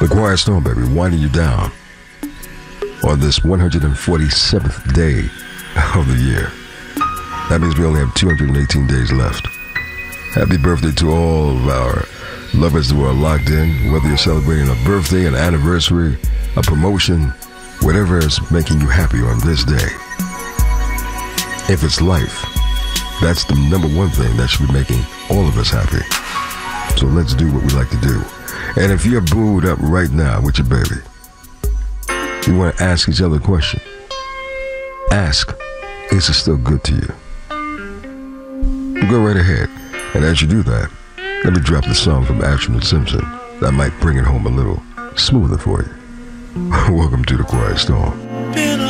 The Quiet Storm, baby, winding you down on this 147th day of the year. That means we only have 218 days left. Happy birthday to all of our lovers who are locked in, whether you're celebrating a birthday, an anniversary, a promotion, whatever is making you happy on this day. If it's life, that's the number one thing that should be making all of us happy. So let's do what we like to do. And if you're booed up right now with your baby, you want to ask each other a question. Ask, is it still good to you? Go right ahead. And as you do that, let me drop the song from Ashton and Simpson that might bring it home a little smoother for you. Welcome to the Quiet Storm.